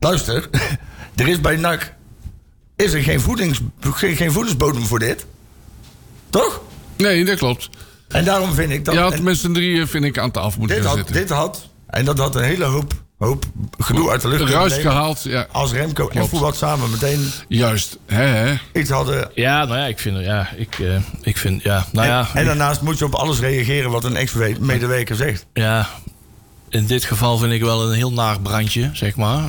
luister, er is bij NAC is er geen voedingsbodem voor dit. Toch? Nee, dat klopt. En daarom vind ik dat... Ja, met z'n drieën vind ik aan tafel moeten gaan zitten. En dat had een hele hoop gedoe uit de lucht. Ruis gehaald, ja. Als Remco en Fouad samen meteen... Juist, iets hadden... Ja, nou ja, ik vind... En daarnaast moet je op alles reageren wat een ex-medewerker zegt. Ja, in dit geval vind ik wel een heel naar brandje, zeg maar.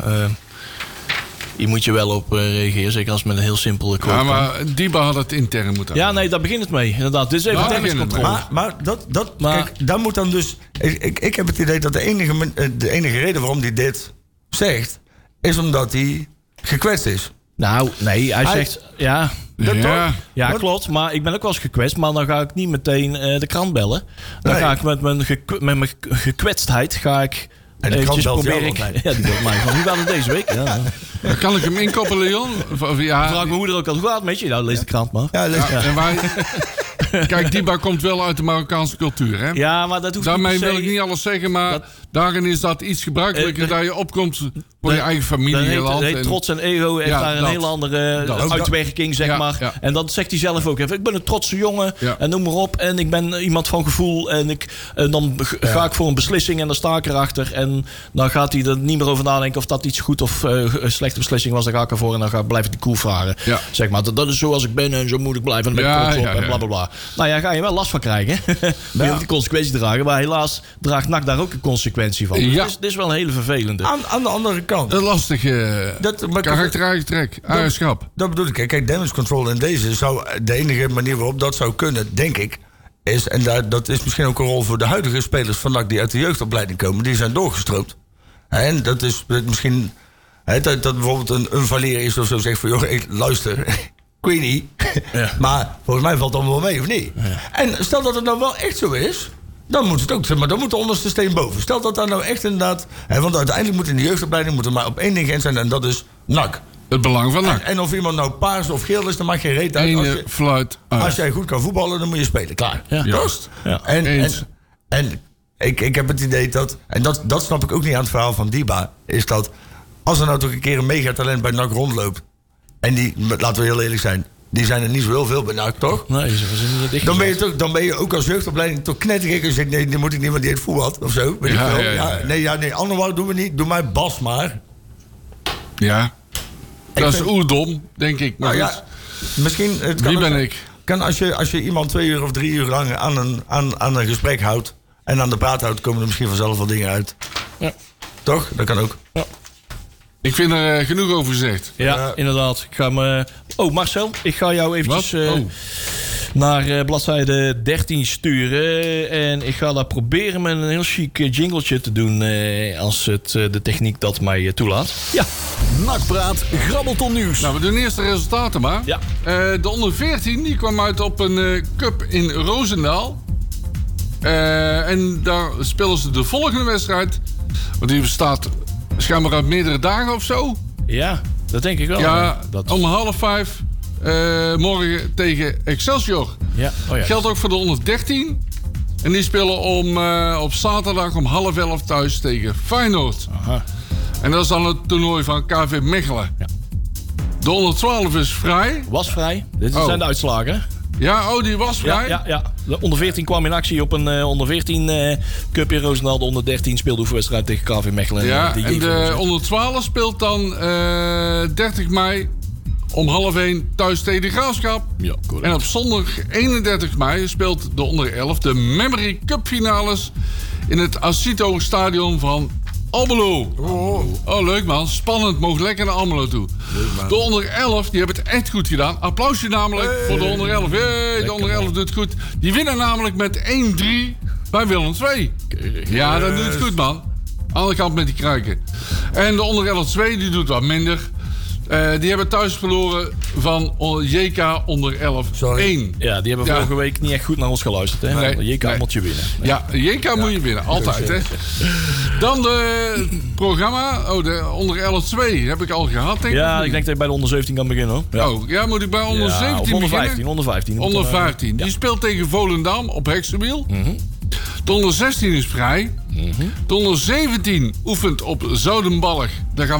Hier moet je wel op reageren, zeker als het met een heel simpele quote. Ja, maar Diba had het intern moeten. Ja, nee, daar begint het mee, inderdaad. Dit is even tenniscontrole. Maar kijk, daar moet dan dus... Ik heb het idee dat de enige reden waarom hij dit zegt... is omdat hij gekwetst is. Nou, nee, hij zegt... Ja, Wat? klopt. Maar ik ben ook wel eens gekwetst. Maar dan ga ik niet meteen de krant bellen. Dan ga ik met mijn gekwetstheid... ga ik en de krant belt jou altijd. Ja, die belt mij. Hoe gaat het deze week? Ja. Kan ik hem inkoppelen, Jon? Ja. Vraag mijn moeder ook al, hoe gaat het met je? Nou, lees de krant maar. Ja, en wij... Kijk, Diba komt wel uit de Marokkaanse cultuur, hè? Ja, maar dat hoeft daarmee niet wil ik niet alles zeggen, maar daarin is dat iets gebruikelijker dat je opkomt voor je eigen familie en land. Trots en ego heeft daar een hele andere uitwerking, zeg maar. Ja. En dat zegt hij zelf ook even. Ik ben een trotse jongen en noem maar op. En ik ben iemand van gevoel. En dan ga ik voor een beslissing en dan sta ik erachter. En dan gaat hij er niet meer over nadenken of dat iets goed of een slechte beslissing was. Dan ga ik ervoor en dan blijf ik die koel varen. Ja. Zeg maar, dat is zoals ik ben en zo moet ik blijven. En dan ben ik trots op en blablabla. Nou ja, ga je wel last van krijgen. Je moet die consequentie dragen. Maar helaas draagt NAC daar ook een consequentie van. Dus dit is wel een hele vervelende. Aan de andere kant. Een lastige karaktertrek, eigenschap. Dat bedoel ik. Kijk, damage control in deze zou de enige manier waarop dat zou kunnen, denk ik, is, en dat is misschien ook een rol voor de huidige spelers van NAC die uit de jeugdopleiding komen, die zijn doorgestroomd. En dat is misschien dat bijvoorbeeld een Valerie is of zo zegt van, joh, luister, ik weet niet. Ja. Maar volgens mij valt het allemaal wel mee, of niet? Ja. En stel dat het nou wel echt zo is, dan moet het ook, maar dan moet de onderste steen boven. Stel dat daar nou echt inderdaad, want uiteindelijk moet in de jeugdopleiding moet er maar op één ding zijn en dat is NAC. Het belang van NAC. En of iemand nou paars of geel is, dan mag geen reet uit. Als jij goed kan voetballen, dan moet je spelen. Klaar. Ja. Juist. Ja. En ik heb het idee dat, en dat snap ik ook niet aan het verhaal van Diba, is dat als er nou toch een keer een megatalent bij NAC rondloopt, en die, laten we heel eerlijk zijn, die zijn er niet zo heel veel bij NAC, toch? Nee, ze zijn niet dan ben je ook als jeugdopleiding toch knettergek en zegt, nee, die moet ik niet, want die heeft voetbal of zo. Weet ik veel. Nee, Anderwoud doen we niet. Doe mij Bas maar. Ja. Dat is oerdom, denk ik. Maar misschien... Wie ben ik? Kan als je iemand 2 uur of 3 uur lang aan een gesprek houdt en aan de praat houdt, komen er misschien vanzelf wel dingen uit. Ja. Toch? Dat kan ook. Ja. Ik vind er genoeg over gezegd. Ja, inderdaad. Ik ga me... Oh, Marcel, ik ga jou eventjes naar bladzijde 13 sturen. En ik ga daar proberen met een heel chic jingletje te doen, als de techniek dat mij toelaat. Ja. NAC-praat, Grabbelton nieuws. Nou, we doen eerst de resultaten maar. Ja. De onder 14 die kwam uit op een cup in Roosendaal. En daar spelen ze de volgende wedstrijd. Want die bestaat schijnbaar uit meerdere dagen of zo. Ja, dat denk ik wel. Ja, om 4:30 morgen tegen Excelsior. Ja. Oh ja. Geldt ook voor de onder 13. En die spelen op zaterdag om 10:30 thuis tegen Feyenoord. Aha. En dat is dan het toernooi van KV Mechelen. Ja. De onder 12 is vrij. Was vrij. Dit zijn de uitslagen. Ja, die was vrij. Ja. De onder 14 kwam in actie op een onder 14 cup in Roosendaal. De onder 13 speelde oefenwedstrijd tegen KV Mechelen. Ja, en de onder 12 speelt dan 30 mei om 12:30 thuis tegen de Graafschap. Ja, correct. En op zondag 31 mei speelt de onder 11 de Memory Cup finales in het Acito Stadion van Almelo. Oh, leuk man. Spannend. Mogen lekker naar Almelo toe. De onder 11, die hebben het echt goed gedaan. Applausje namelijk voor de onder 11. Hey, de onder 11 doet het goed. Die winnen namelijk met 1-3 bij Willem II. Ja, dat doet het goed man. Andere kant met die kruiken. En de onder 11-2, die doet wat minder. Die hebben thuis verloren van JK onder 11-1. Ja, die hebben vorige week niet echt goed naar ons geluisterd. Hè? Nee, JK moet je winnen. Nee. Ja, JK moet je winnen. Altijd, hè. Dan de programma. De onder 11-2 heb ik al gehad, denk ik. Ja, ik denk dat je bij de onder 17 kan beginnen, hoor. Ja. Oh, ja, moet ik bij onder 17 onder beginnen? Onder 15. Onder 15. Die speelt tegen Volendam op Heksenwiel. De onder 16 is vrij. De onder 17 oefent op Zoudenbalg. Daar gaan